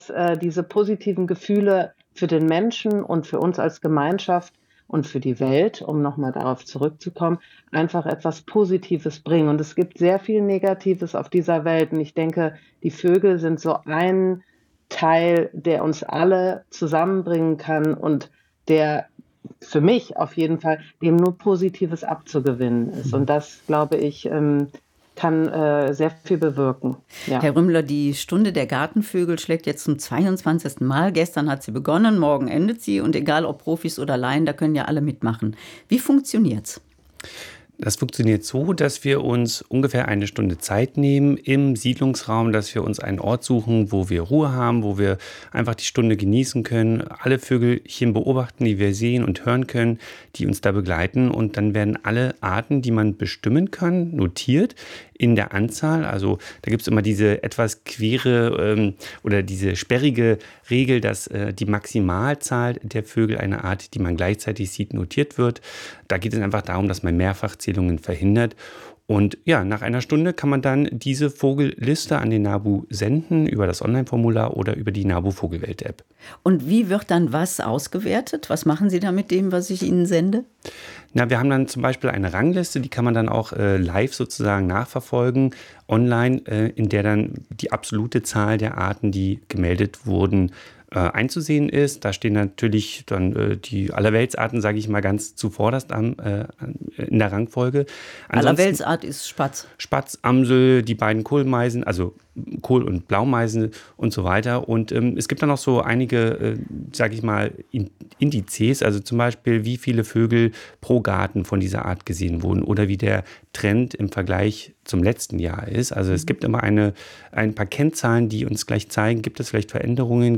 diese positiven Gefühle für den Menschen und für uns als Gemeinschaft und für die Welt, um noch mal darauf zurückzukommen, einfach etwas Positives bringen. Und es gibt sehr viel Negatives auf dieser Welt. Und ich denke, die Vögel sind so ein Teil, der uns alle zusammenbringen kann und der für mich auf jeden Fall dem nur Positives abzugewinnen ist. Und das, glaube ich, kann sehr viel bewirken. Ja. Herr Rümmler, die Stunde der Gartenvögel schlägt jetzt zum 22. Mal. Gestern hat sie begonnen, morgen endet sie. Und egal ob Profis oder Laien, da können ja alle mitmachen. Wie funktioniert's? Das funktioniert so, dass wir uns ungefähr eine Stunde Zeit nehmen im Siedlungsraum, dass wir uns einen Ort suchen, wo wir Ruhe haben, wo wir einfach die Stunde genießen können, alle Vögelchen beobachten, die wir sehen und hören können, die uns da begleiten. Und dann werden alle Arten, die man bestimmen kann, notiert in der Anzahl. Also da gibt es immer diese etwas quere oder diese sperrige Regel, dass die Maximalzahl der Vögel einer Art, die man gleichzeitig sieht, notiert wird. Da geht es einfach darum, dass man Mehrfachzählungen verhindert. Und ja, nach einer Stunde kann man dann diese Vogelliste an den NABU senden über das Online-Formular oder über die NABU Vogelwelt-App. Und wie wird dann was ausgewertet? Was machen Sie da mit dem, was ich Ihnen sende? Na, wir haben dann zum Beispiel eine Rangliste, die kann man dann auch live sozusagen nachverfolgen, online, in der dann die absolute Zahl der Arten, die gemeldet wurden, einzusehen ist. Da stehen natürlich dann die Allerweltsarten, sage ich mal, ganz zuvorderst in der Rangfolge. Allerweltsart ist Spatz. Spatz, Amsel, die beiden Kohlmeisen, also Kohl- und Blaumeisen und so weiter. Und es gibt dann noch so einige, sage ich mal, Indizes, also zum Beispiel, wie viele Vögel pro Garten von dieser Art gesehen wurden oder wie der Trend im Vergleich zum letzten Jahr ist. Also es gibt immer ein paar Kennzahlen, die uns gleich zeigen, gibt es vielleicht Veränderungen,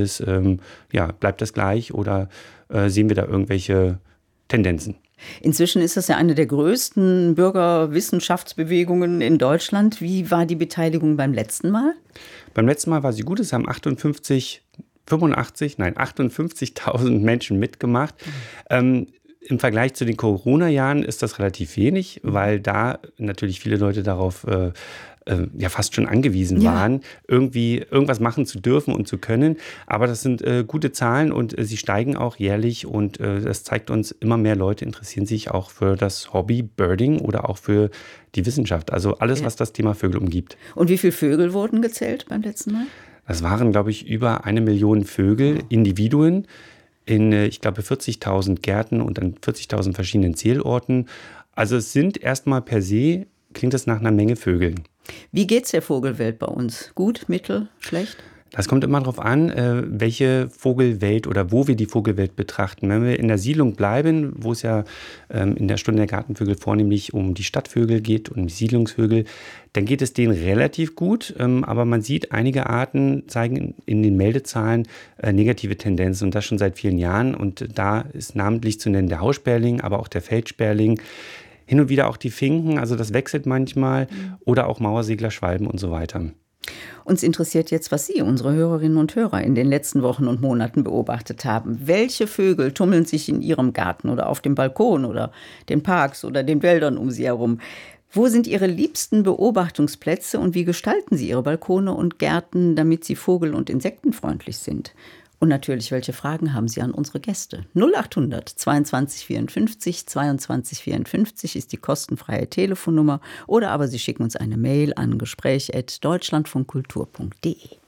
bleibt das gleich oder sehen wir da irgendwelche Tendenzen? Inzwischen ist das ja eine der größten Bürgerwissenschaftsbewegungen in Deutschland. Wie war die Beteiligung beim letzten Mal? Beim letzten Mal war sie gut. Es haben 58.000 Menschen mitgemacht. Im Vergleich zu den Corona-Jahren ist das relativ wenig, weil da natürlich viele Leute darauf fast schon angewiesen waren, irgendwie irgendwas machen zu dürfen und zu können. Aber das sind gute Zahlen und sie steigen auch jährlich und das zeigt uns, immer mehr Leute interessieren sich auch für das Hobby Birding oder auch für die Wissenschaft. Also alles, was das Thema Vögel umgibt. Und wie viele Vögel wurden gezählt beim letzten Mal? Das waren, glaube ich, über 1 Million Vögel, Individuen in, ich glaube, 40.000 Gärten und an 40.000 verschiedenen Zählorten. Also es sind erstmal per se, klingt das nach einer Menge Vögeln. Wie geht's der Vogelwelt bei uns? Gut, mittel, schlecht? Das kommt immer darauf an, welche Vogelwelt oder wo wir die Vogelwelt betrachten. Wenn wir in der Siedlung bleiben, wo es ja in der Stunde der Gartenvögel vornehmlich um die Stadtvögel geht und um die Siedlungsvögel, dann geht es denen relativ gut. Aber man sieht, einige Arten zeigen in den Meldezahlen negative Tendenzen und das schon seit vielen Jahren. Und da ist namentlich zu nennen der Haussperling, aber auch der Feldsperling. Hin und wieder auch die Finken, also das wechselt manchmal, oder auch Mauersegler, Schwalben und so weiter. Uns interessiert jetzt, was Sie, unsere Hörerinnen und Hörer, in den letzten Wochen und Monaten beobachtet haben. Welche Vögel tummeln sich in Ihrem Garten oder auf dem Balkon oder den Parks oder den Wäldern um Sie herum? Wo sind Ihre liebsten Beobachtungsplätze und wie gestalten Sie Ihre Balkone und Gärten, damit sie vogel- und insektenfreundlich sind? Und natürlich, welche Fragen haben Sie an unsere Gäste? 0800 22 54 22 54 ist die kostenfreie Telefonnummer oder aber Sie schicken uns eine Mail an gespräch@deutschlandfunkkultur.de.